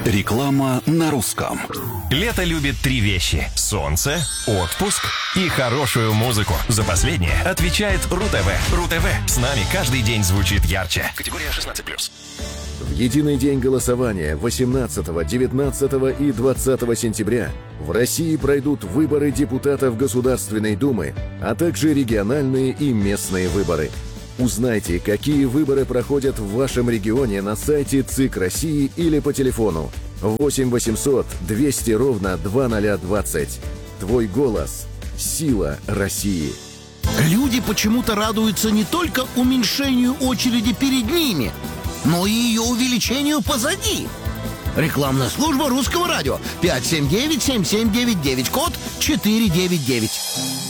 Реклама на русском. Лето любит 3 вещи: солнце, отпуск и хорошую музыку. За последнее отвечает РУ-ТВ. РУ-ТВ с нами каждый день звучит ярче. Категория 16+. В единый день голосования 18, 19 и 20 сентября в России пройдут выборы депутатов Государственной Думы, а также региональные и местные выборы. Узнайте, какие выборы проходят в вашем регионе на сайте ЦИК России или по телефону 8 800 200 ровно 2020. Твой голос – сила России. Люди почему-то радуются не только уменьшению очереди перед ними, но и ее увеличению позади. Рекламная служба Русского радио. 579-7799, код 499.